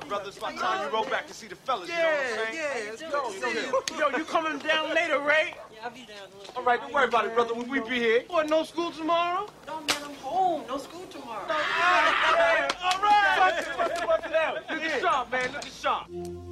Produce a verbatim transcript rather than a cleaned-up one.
up, brother? It's about time you roll back to see the fellas, yeah, you know what I'm saying? Yeah, let's go. Yo, yo, you coming down later, Ray? Yeah, I'll be down a little. All right, don't worry about it, brother. When we be here. What, no school tomorrow? No, man, I'm home. No school tomorrow. All right, all right. Watch it, watch it, watch it out. Look at sharp, man. Look at sharp.